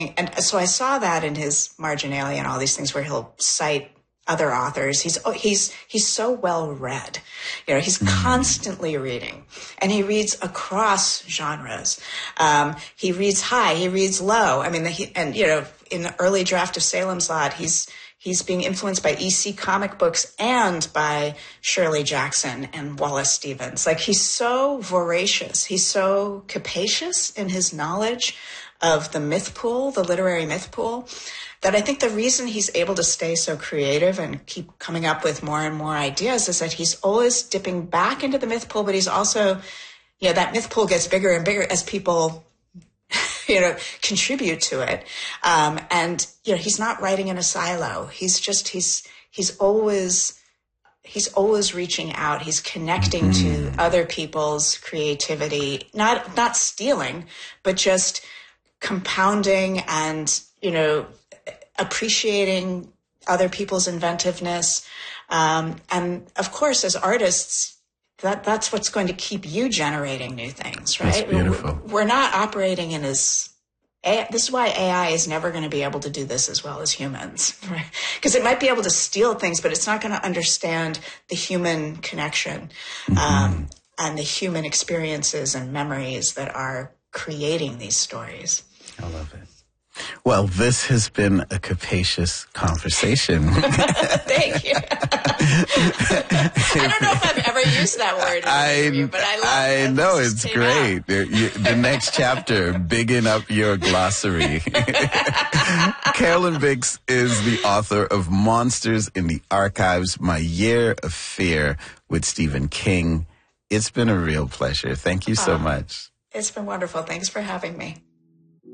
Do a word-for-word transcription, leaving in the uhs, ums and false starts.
And so I saw that in his marginalia and all these things where he'll cite other authors. He's he's he's so well read. You know, he's mm. constantly reading, and he reads across genres. Um, he reads high, he reads low. I mean, the, he, and you know, in the early draft of Salem's Lot, he's he's being influenced by E C comic books and by Shirley Jackson and Wallace Stevens. Like, he's so voracious, he's so capacious in his knowledge of the myth pool, the literary myth pool, that I think the reason he's able to stay so creative and keep coming up with more and more ideas is that he's always dipping back into the myth pool, but he's also, you know, that myth pool gets bigger and bigger as people, you know, contribute to it. Um, and, you know, he's not writing in a silo. He's just, he's, he's always, he's always reaching out. He's connecting mm-hmm. to other people's creativity, not, not stealing, but just compounding and, you know, appreciating other people's inventiveness. Um, and of course, as artists, that that's what's going to keep you generating new things, right? That's beautiful. We're not operating in as, this is why A I is never going to be able to do this as well as humans, right? Because it might be able to steal things, but it's not going to understand the human connection, mm-hmm. um, and the human experiences and memories that are creating these stories. I love it. Well, this has been a capacious conversation. Thank you. I don't know if I've ever used that word in an interview, but I love it. I know, it's great. You, the next chapter, bigging up your glossary. Carolyn Bix is the author of Monsters in the Archives, My Year of Fear with Stephen King. It's been a real pleasure. Thank you so uh, much. It's been wonderful. Thanks for having me.